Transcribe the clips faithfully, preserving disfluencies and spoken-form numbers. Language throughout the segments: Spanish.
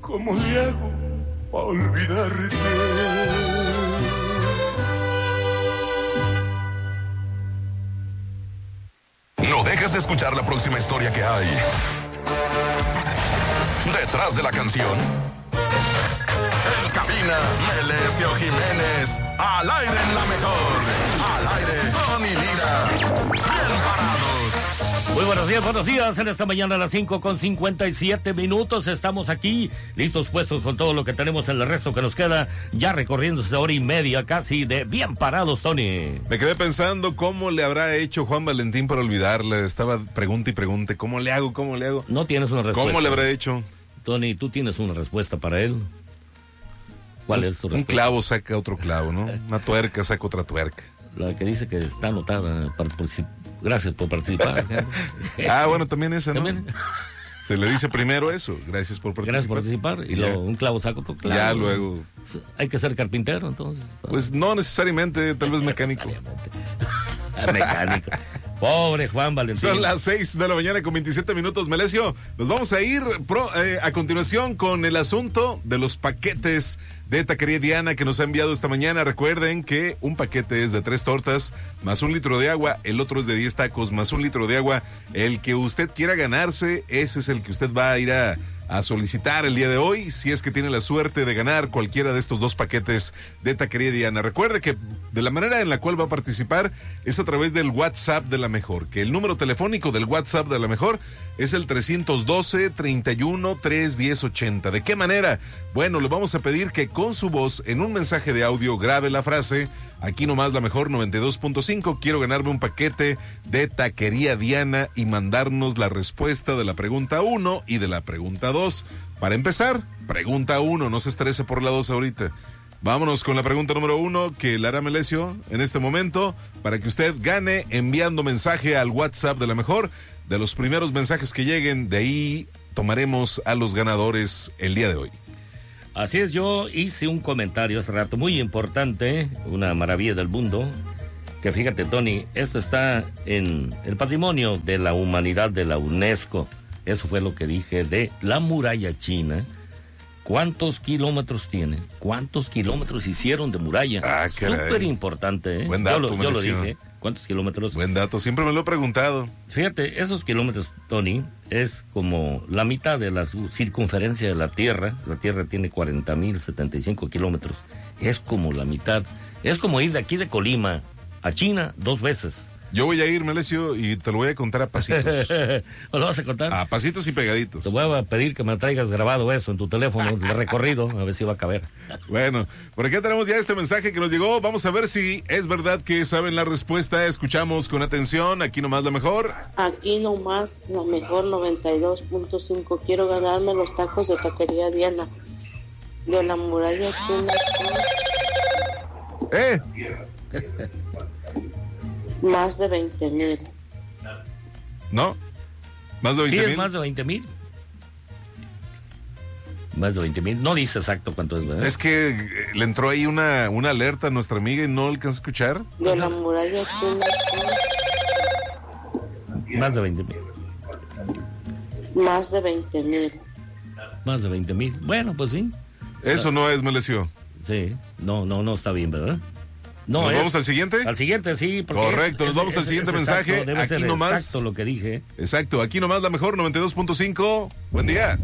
¿Cómo le hago para olvidarte? No dejes de escuchar la próxima historia que hay detrás de la canción. En cabina, Melesio Jiménez. Al aire en la mejor. Al aire, Tony Lira. Bien parados. Muy buenos días, buenos días. En esta mañana a las cinco con cincuenta y siete minutos estamos aquí, listos, puestos con todo lo que tenemos en el resto que nos queda, ya recorriendo esa hora y media casi de Bien Parados, Tony. Me quedé pensando cómo le habrá hecho Juan Valentín para olvidarle. Estaba pregunta y pregunte, ¿cómo le hago? ¿Cómo le hago? No tienes una respuesta. ¿Cómo le habrá hecho? Tony, ¿tú tienes una respuesta para él? ¿Cuál es tu respuesta? Un clavo saca otro clavo, ¿no? Una tuerca saca otra tuerca. La que dice que está anotada. Para Gracias por participar. Ah, bueno, también esa, ¿no? ¿También? Se le dice primero eso. Gracias por participar. Gracias por participar. Y luego un clavo saca otro clavo. Ya luego. Hay que ser carpintero, entonces. Pues no necesariamente, tal vez mecánico. Mecánico. Pobre Juan Valentín. Son las seis de la mañana con veintisiete minutos, Melesio. Nos vamos a ir pro, eh, a continuación con el asunto de los paquetes de Taquería Diana que nos ha enviado esta mañana. Recuerden que un paquete es de tres tortas más un litro de agua, el otro es de diez tacos más un litro de agua. El que usted quiera ganarse, ese es el que usted va a ir a... a solicitar el día de hoy, si es que tiene la suerte de ganar cualquiera de estos dos paquetes de Taquería Diana. Recuerde que de la manera en la cual va a participar es a través del WhatsApp de La Mejor, que el número telefónico del WhatsApp de La Mejor es el trescientos doce, treinta y uno, tres diez, ochenta. ¿De qué manera? Bueno, le vamos a pedir que con su voz en un mensaje de audio grabe la frase: aquí nomás La Mejor noventa y dos punto cinco, quiero ganarme un paquete de Taquería Diana, y mandarnos la respuesta de la pregunta uno y de la pregunta dos. Para empezar, pregunta uno, no se estrese por la dos ahorita. Vámonos con la pregunta número uno que le hará Melesio en este momento para que usted gane enviando mensaje al WhatsApp de La Mejor. De los primeros mensajes que lleguen, de ahí tomaremos a los ganadores el día de hoy. Así es, yo hice un comentario hace rato muy importante, una maravilla del mundo, que fíjate, Tony, esto está en el patrimonio de la humanidad de la UNESCO. Eso fue lo que dije de la muralla china. ¿Cuántos kilómetros tiene? ¿Cuántos kilómetros hicieron de muralla? Ah, súper importante, ¿eh? Buen dato, yo lo, yo lo dije. ¿Cuántos kilómetros? Buen dato, siempre me lo he preguntado. Fíjate, esos kilómetros, Tony, es como la mitad de la circunferencia de la Tierra. La Tierra tiene cuarenta mil setenta y cinco kilómetros. Es como la mitad. Es como ir de aquí de Colima a China dos veces. Yo voy a ir, Melesio, y te lo voy a contar a pasitos. ¿O lo vas a contar? A pasitos y pegaditos. Te voy a pedir que me traigas grabado eso en tu teléfono, el recorrido, a ver si va a caber. Bueno, por acá tenemos ya este mensaje que nos llegó. Vamos a ver si es verdad que saben la respuesta. Escuchamos con atención. Aquí nomás La Mejor. Aquí nomás La Mejor noventa y dos punto cinco. Quiero ganarme los tacos de Taquería Diana de la muralla china. ¿Eh? Más de veinte mil. ¿No? ¿Más de veinte mil? Sí, es más de veinte mil. Más de veinte mil. No dice exacto cuánto es, ¿verdad? Es que le entró ahí una, una alerta a nuestra amiga y no alcanza a escuchar. De la muralla china. Más de veinte mil. Más de veinte mil. Más de veinte mil. Bueno, pues sí. Eso no es, Melesio. Sí. No, no, no está bien, ¿verdad? No, ¿Nos es, vamos al siguiente? Al siguiente, sí. Correcto, es, nos vamos es, al es, siguiente es mensaje. Exacto, debe aquí ser nomás. Exacto lo que dije. Exacto, aquí nomás La Mejor noventa y dos punto cinco. Buen día.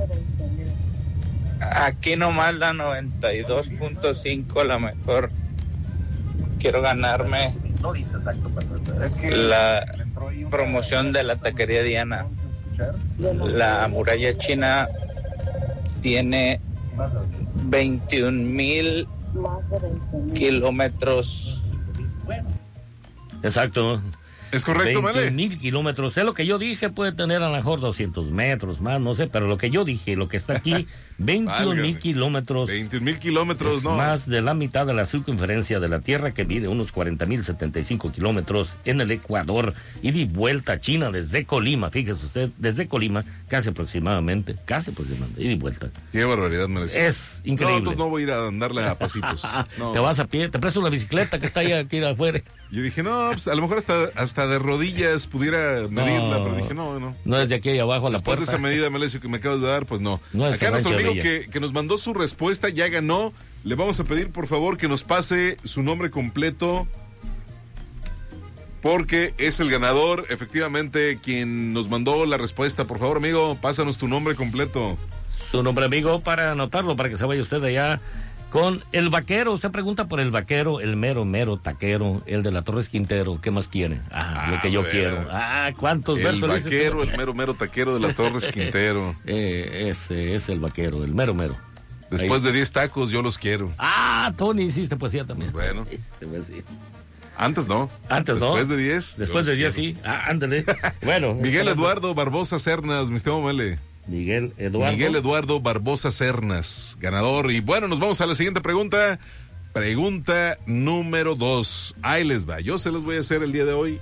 Aquí nomás la noventa y dos punto cinco, La Mejor. Quiero ganarme la promoción de la Taquería Diana. La muralla china tiene veintiún mil kilómetros. Exacto. Es correcto, ¿vale? mil kilómetros. Es lo que yo dije, puede tener a lo mejor doscientos metros más, no sé, pero lo que yo dije, lo que está aquí, veintiún mil kilómetros. veintiún mil kilómetros, no. Más de la mitad de la circunferencia de la Tierra, que mide unos cuarenta mil setenta y cinco kilómetros en el Ecuador. Y de vuelta a China desde Colima, fíjese usted, desde Colima, casi aproximadamente, casi aproximadamente, y de vuelta. Qué barbaridad, merece. Es increíble. No, pues no voy a ir a andarle a pasitos. No. Te vas a pie, te presto una bicicleta que está ahí aquí afuera. Yo dije, no, pues a lo mejor hasta, hasta hasta de rodillas pudiera medirla, No. pero dije, no, no. No es de aquí abajo a la Después puerta. de esa medida, Melesio, que me acabas de dar, pues no. No es Acá el nuestro Rancho amigo Villa. que, que nos mandó su respuesta ya ganó. Le vamos a pedir, por favor, que nos pase su nombre completo, porque es el ganador, efectivamente, quien nos mandó la respuesta. Por favor, amigo, pásanos tu nombre completo. Su nombre, amigo, para anotarlo, para que se vaya usted allá con el vaquero. Usted pregunta por el vaquero, el mero, mero taquero, el de la Torres Quintero. ¿Qué más quiere? Ah, Ah, lo que yo de quiero. veras. Ah, ¿cuántos El versos le dice vaquero, usted? el mero, mero taquero de la Torres Quintero. Eh, ese es el vaquero, el mero, mero. Después Ahí. de diez tacos, yo los quiero. Ah, Tony, hiciste poesía también. Bueno. Hiciste poesía. Antes no. Antes no. Después de diez. Después yo de los diez, quiero. sí. Ah, ándale. Bueno. Miguel esperando. Eduardo Barbosa Cernas, mi estimado Mele. Miguel Eduardo. Miguel Eduardo Barbosa Cernas, ganador. Y bueno, nos vamos a la siguiente pregunta. Pregunta número dos. Ahí les va. Yo se los voy a hacer el día de hoy.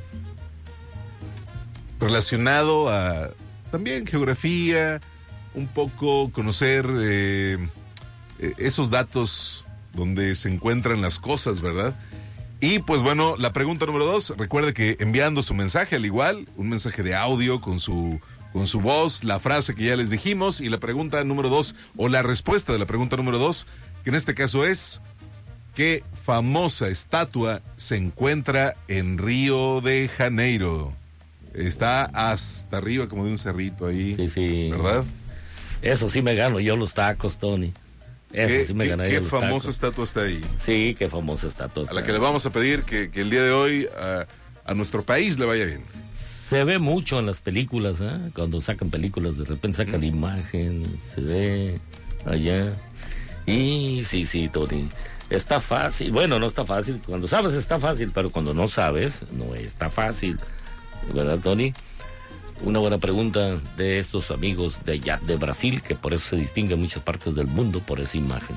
Relacionado a también geografía, un poco conocer eh, eh, esos datos donde se encuentran las cosas, ¿verdad? Y pues bueno, la pregunta número dos, recuerde que enviando su mensaje al igual, un mensaje de audio con su, con su voz, la frase que ya les dijimos, y la pregunta número dos, o la respuesta de la pregunta número dos, que en este caso es, ¿qué famosa estatua se encuentra en Río de Janeiro? Está hasta arriba como de un cerrito ahí, Sí, sí. ¿verdad? Eso sí me gano yo los tacos, Tony. Eso ¿Qué, sí me qué- ganaría qué los famosa tacos. estatua está ahí? Sí, qué famosa estatua. A la que le vamos a pedir que, que el día de hoy a, a nuestro país le vaya bien. Se ve mucho en las películas, ¿eh? Cuando sacan películas, de repente sacan la imagen, se ve allá. Y sí, sí, Tony. Está fácil. Bueno, no está fácil. Cuando sabes está fácil, pero cuando no sabes, no está fácil. ¿Verdad, Tony? Una buena pregunta de estos amigos de allá, de Brasil, que por eso se distingue en muchas partes del mundo por esa imagen.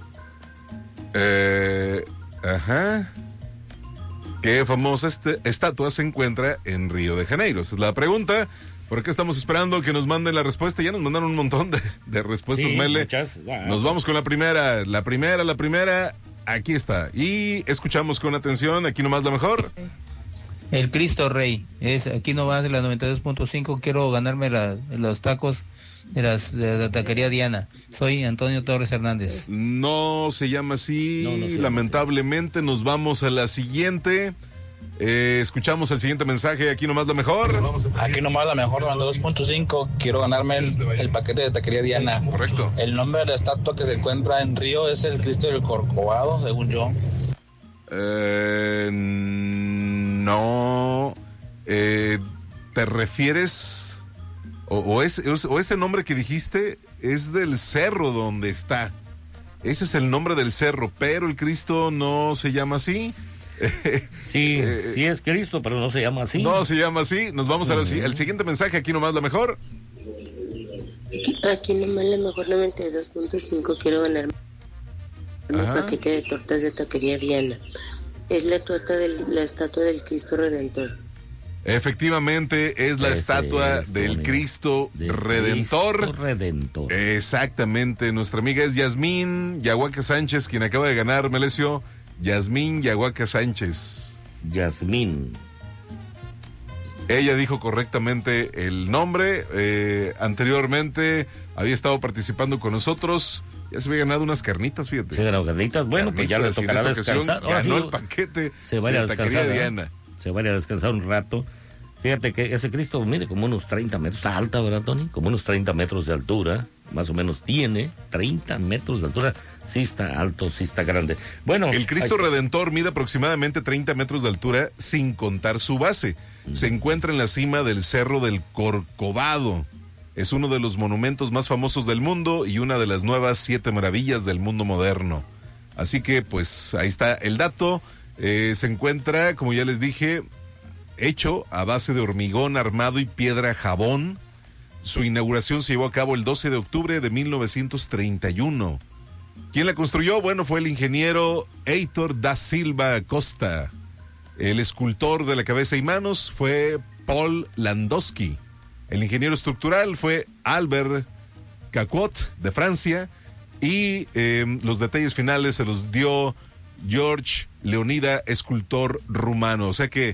Eh, ajá. ¿Qué famosa este- estatua se encuentra en Río de Janeiro? Esa es la pregunta. ¿Por qué estamos esperando que nos manden la respuesta? Ya nos mandaron un montón de, de respuestas, Sí, Mele. muchas. Ah. Nos vamos con la primera. La primera, la primera. Aquí está. Y escuchamos con atención. Aquí nomás la mejor. El Cristo Rey, es aquí nomás de la noventa y dos punto cinco, quiero ganarme la- los tacos de, las, de la taquería Diana. Soy Antonio Torres Hernández. No se llama así. No, no se llama Lamentablemente nos vamos a la siguiente. Eh, escuchamos el siguiente mensaje. Aquí nomás la mejor. Aquí nomás la mejor noventa y dos punto cinco. Quiero ganarme el, el paquete de taquería Diana. Correcto. El nombre de la estatua que se encuentra en Río es el Cristo del Corcovado, según yo. Eh, no. Eh, ¿Te refieres? O, o, es, o ese nombre que dijiste es del cerro donde está. Ese es el nombre del cerro, pero el Cristo no se llama así. Sí, Eh, sí es Cristo, pero no se llama así. No se llama así. Nos vamos al uh-huh. siguiente mensaje. Aquí nomás la mejor. Aquí nomás la mejor noventa y dos punto cinco. Quiero ganar un Ajá. paquete de tortas de taquería Diana. Es la torta de la estatua del Cristo Redentor. Efectivamente, es la Ese estatua es, del Tony. Cristo Del Redentor. Cristo Redentor. Exactamente, nuestra amiga es Yasmín Yahuaca Sánchez, quien acaba de ganar, Melesio. Yasmín Yahuaca Sánchez. Yasmín. Ella dijo correctamente el nombre. Eh, anteriormente había estado participando con nosotros. Ya se había ganado unas carnitas, fíjate. Se ganó carnitas. Bueno, pues ya le Carnitas, y en tocará esta ocasión descansar. Ahora Ganó sí, el paquete se vaya a de taquería descansar. ¿verdad? Diana. Se vaya a descansar un rato. Fíjate que ese Cristo mide como unos treinta metros. Está alta, ¿verdad, Tony? Como unos treinta metros de altura. Más o menos tiene treinta metros de altura. Sí está alto, sí está grande. Bueno. El Cristo ahí- Redentor mide aproximadamente treinta metros de altura sin contar su base. Se encuentra en la cima del Cerro del Corcovado. Es uno de los monumentos más famosos del mundo y una de las nuevas siete maravillas del mundo moderno. Así que pues ahí está el dato. Eh, se encuentra, como ya les dije, hecho a base de hormigón armado y piedra jabón. Su inauguración se llevó a cabo el doce de octubre de mil novecientos treinta y uno. ¿Quién la construyó? Bueno, fue el ingeniero Heitor da Silva Costa. El escultor de la cabeza y manos fue Paul Landowski. El ingeniero estructural fue Albert Caquot de Francia. Y eh, los detalles finales se los dio George Leonida, escultor rumano. O sea que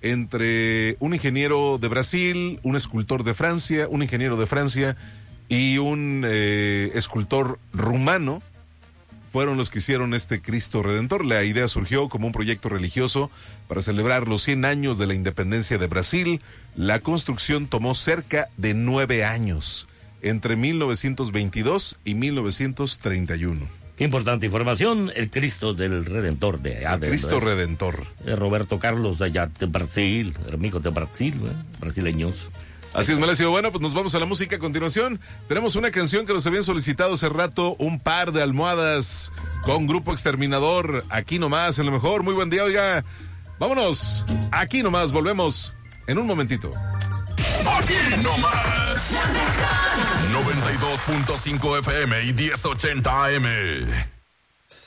entre un ingeniero de Brasil, un escultor de Francia, un ingeniero de Francia y un eh, escultor rumano. Fueron los que hicieron este Cristo Redentor. La idea surgió como un proyecto religioso para celebrar los cien años de la independencia de Brasil. La construcción tomó cerca de nueve años, entre mil novecientos veintidós y mil novecientos treinta y uno. Qué importante información, el Cristo del Redentor de allá. De, Cristo es, Redentor. Eh, Roberto Carlos de allá de Brasil, amigos de Brasil, ¿eh? Brasileños. Así es, Melesio. Bueno, pues nos vamos a la música a continuación. Tenemos una canción que nos habían solicitado hace rato, Un par de almohadas con Grupo Exterminador. Aquí nomás, en lo mejor. Muy buen día, oiga. Vámonos. Aquí nomás, volvemos en un momentito. Aquí nomás. noventa y dos punto cinco F M y diez ochenta A M.